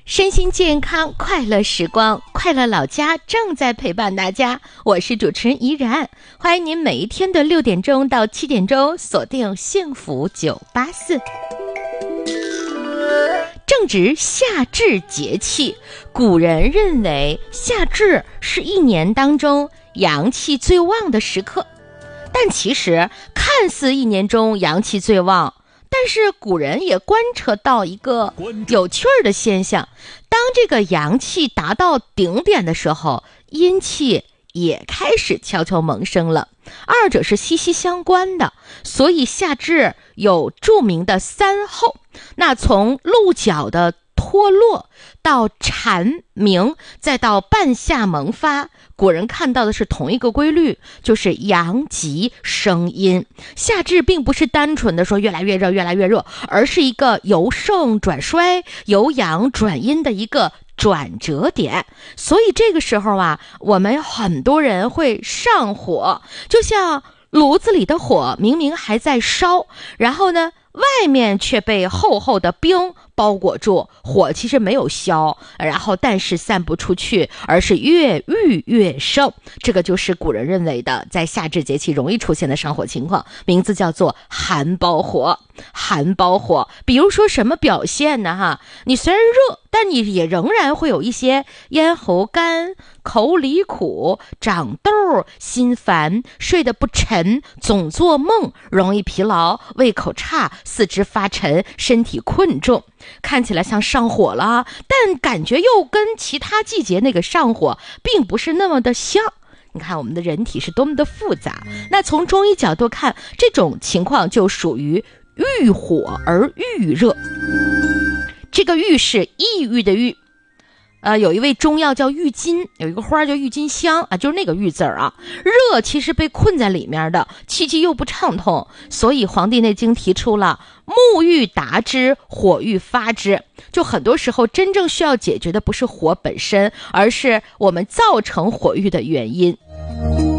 身心健康，快乐时光，快乐老家正在陪伴大家。我是主持人怡然，欢迎您每一天的6点钟到7点钟锁定幸福984。正值夏至节气，古人认为夏至是一年当中阳气最旺的时刻，但其实看似一年中阳气最旺，但是古人也观测到一个有趣的现象，当这个阳气达到顶点的时候，阴气也开始悄悄萌生了，二者是息息相关的。所以夏至有著名的3候，那从鹿角的脱落到蝉鸣，再到半夏萌发，古人看到的是同一个规律，就是阳极生阴。夏至并不是单纯的说越来越热越来越热，而是一个由盛转衰，由阳转阴的一个转折点。所以这个时候啊，我们很多人会上火，就像炉子里的火明明还在烧，然后呢外面却被厚厚的冰包裹住，火其实没有消，然后但是散不出去，而是越郁越盛。这个就是古人认为的在夏至节气容易出现的上火情况，名字叫做寒包火。寒包火比如说什么表现呢？你虽然热，但你也仍然会有一些咽喉干、口里苦、长痘、心烦、睡得不沉、总做梦、容易疲劳、胃口差、四肢发沉、身体困重。看起来像上火了，但感觉又跟其他季节那个上火并不是那么的像。你看我们的人体是多么的复杂，那从中医角度看，这种情况就属于郁火而郁热。这个郁是抑郁的郁，有一味中药叫郁金，有一个花叫郁金香啊，就是那个郁字啊。热其实被困在里面的，气机又不畅通，所以《黄帝内经》提出了木郁达之，火郁发之。就很多时候真正需要解决的不是火本身，而是我们造成火郁的原因。